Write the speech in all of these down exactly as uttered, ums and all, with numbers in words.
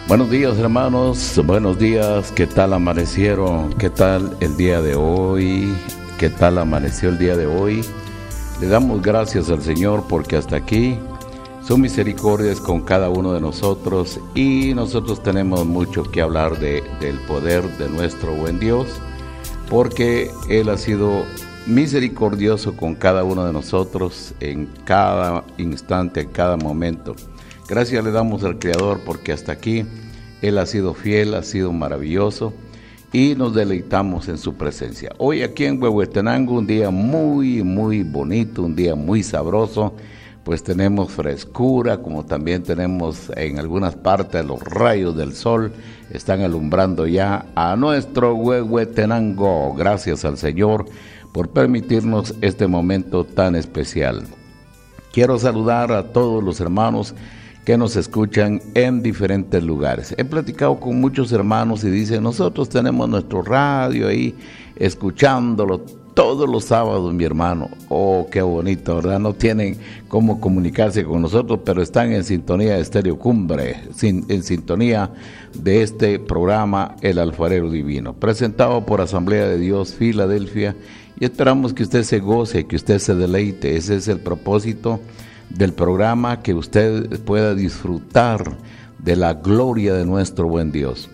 Buenos días, hermanos, buenos días. ¿Qué tal amanecieron? ¿Qué tal el día de hoy? ¿Qué tal amaneció el día de hoy? Le damos gracias al Señor porque hasta aquí su misericordia es con cada uno de nosotros, y nosotros tenemos mucho que hablar de, del poder de nuestro buen Dios, porque Él ha sido misericordioso con cada uno de nosotros en cada instante, en cada momento. Gracias le damos al Creador porque hasta aquí Él ha sido fiel, ha sido maravilloso, y nos deleitamos en su presencia. Hoy aquí en Huehuetenango, un día muy, muy bonito, un día muy sabroso, pues tenemos frescura, como también tenemos en algunas partes los rayos del sol, están alumbrando ya a nuestro Huehuetenango. Gracias al Señor por permitirnos este momento tan especial. Quiero saludar a todos los hermanos que nos escuchan en diferentes lugares. He platicado con muchos hermanos y dicen, nosotros tenemos nuestro radio ahí, escuchándolo todos los sábados, mi hermano. Oh, qué bonito, ¿verdad? No tienen cómo comunicarse con nosotros, pero están en sintonía de Estéreo Cumbre, sin, en sintonía de este programa, El Alfarero Divino, presentado por Asamblea de Dios, Filadelfia, y esperamos que usted se goce, que usted se deleite. Ese es el propósito del programa, que usted pueda disfrutar de la gloria de nuestro buen Dios.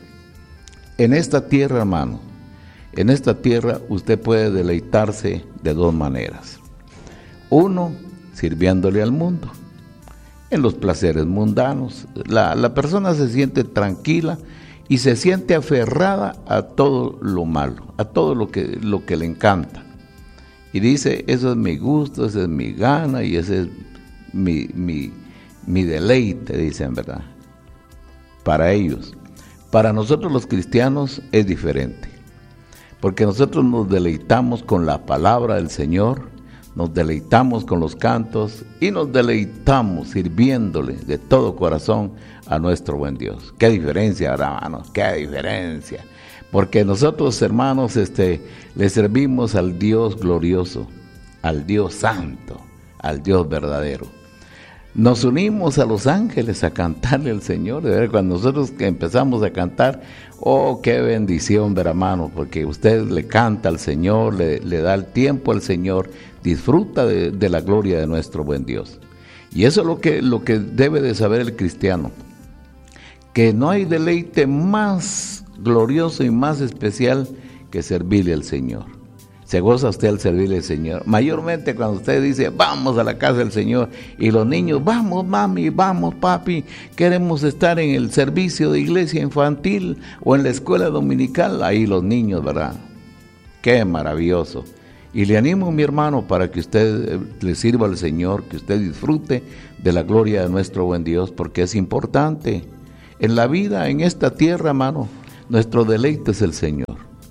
En esta tierra, hermano, en esta tierra usted puede deleitarse de dos maneras. Uno, sirviéndole al mundo, en los placeres mundanos. La, la persona se siente tranquila y se siente aferrada a todo lo malo, a todo lo que, lo que le encanta. Y dice, eso es mi gusto, esa es mi gana y ese es Mi, mi, mi deleite, dicen, ¿verdad? Para ellos. Para nosotros los cristianos es diferente, porque nosotros nos deleitamos con la palabra del Señor, nos deleitamos con los cantos y nos deleitamos sirviéndole de todo corazón a nuestro buen Dios. Qué diferencia, hermanos, qué diferencia, porque nosotros, hermanos, este, le servimos al Dios glorioso, al Dios santo, al Dios verdadero. Nos unimos a los ángeles a cantarle al Señor. De verdad, cuando nosotros empezamos a cantar, oh, qué bendición, ver, hermano, porque usted le canta al Señor, le, le da el tiempo al Señor, disfruta de, de la gloria de nuestro buen Dios. Y eso es lo que, lo que debe de saber el cristiano, que no hay deleite más glorioso y más especial que servirle al Señor. Se goza usted al servirle al Señor. Mayormente cuando usted dice, vamos a la casa del Señor, y los niños, vamos mami, vamos papi, queremos estar en el servicio de iglesia infantil o en la escuela dominical, ahí los niños, ¿verdad? Qué maravilloso. Y le animo, mi hermano, para que usted le sirva al Señor, que usted disfrute de la gloria de nuestro buen Dios, porque es importante. En la vida, en esta tierra, hermano, nuestro deleite es el Señor.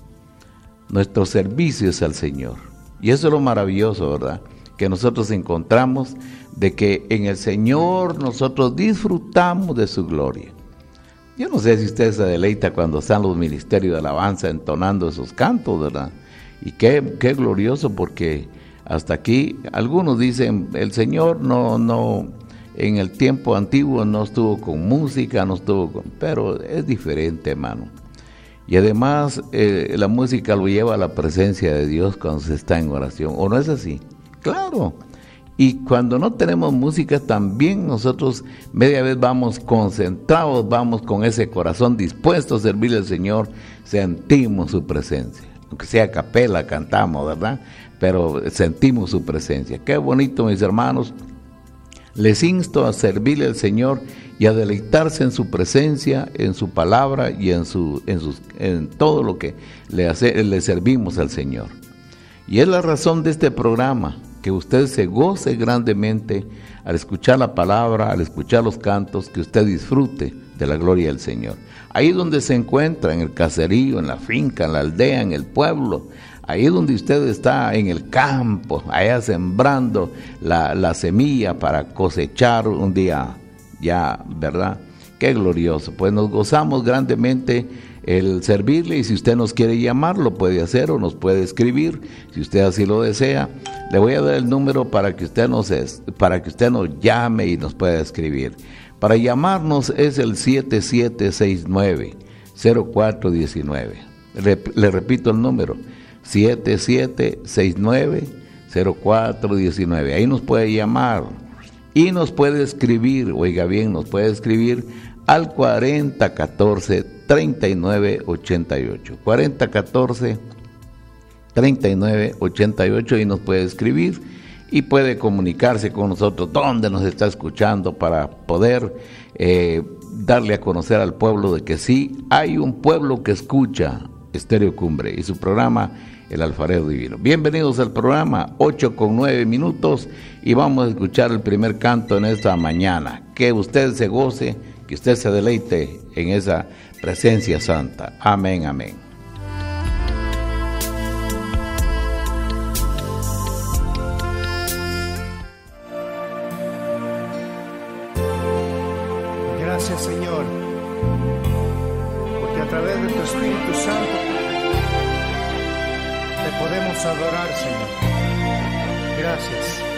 Nuestro servicio es al Señor. Y eso es lo maravilloso, ¿verdad? Que nosotros encontramos de que en el Señor nosotros disfrutamos de su gloria. Yo no sé si usted se deleita cuando están los ministerios de alabanza entonando esos cantos, ¿verdad? Y qué, qué glorioso, porque hasta aquí algunos dicen, el Señor no, no, en el tiempo antiguo no estuvo con música, no estuvo con... Pero es diferente, hermano. Y además eh, la música lo lleva a la presencia de Dios cuando se está en oración, ¿o no es así? Claro. Y cuando no tenemos música también nosotros media vez vamos concentrados, vamos con ese corazón dispuesto a servirle al Señor, sentimos su presencia. Aunque sea a capela cantamos, ¿verdad? Pero sentimos su presencia. Qué bonito, mis hermanos. Les insto a servirle al Señor y a deleitarse en su presencia, en su palabra y en, su, en, sus, en todo lo que le, hace, le servimos al Señor. Y es la razón de este programa, que usted se goce grandemente al escuchar la palabra, al escuchar los cantos, que usted disfrute de la gloria del Señor. Ahí donde se encuentra, en el caserío, en la finca, en la aldea, en el pueblo, ahí donde usted está en el campo, allá sembrando la, la semilla para cosechar un día ya, ¿verdad? Qué glorioso. Pues nos gozamos grandemente el servirle, y si usted nos quiere llamar, lo puede hacer o nos puede escribir, si usted así lo desea. Le voy a dar el número para que usted nos, para que usted nos llame y nos pueda escribir. Para llamarnos es el siete siete seis nueve, cero cuatro uno nueve. Le, le repito el número, siete siete seis nueve, cero cuatro uno nueve. Ahí nos puede llamar y nos puede escribir, oiga bien, nos puede escribir al cuarenta catorce, treinta y nueve ochenta y ocho. cuarenta catorce, treinta y nueve ochenta y ocho y nos puede escribir y puede comunicarse con nosotros dónde nos está escuchando para poder eh, darle a conocer al pueblo de que sí hay un pueblo que escucha Estéreo Cumbre y su programa El Alfarero Divino. Bienvenidos al programa, ocho con nueve minutos, y vamos a escuchar el primer canto en esta mañana. Que usted se goce, que usted se deleite en esa presencia santa. Amén, amén. Gracias, Señor, porque a través de tu Espíritu Santo te podemos adorar, Señor. Gracias.